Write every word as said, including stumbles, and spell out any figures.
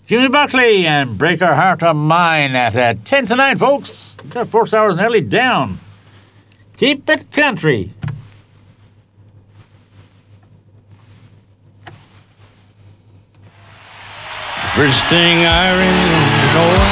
Jimmy Buckley and Break Our Heart on Mine at uh, ten to nine, folks. That four hours nearly down. Keep it country. First thing I remember knowing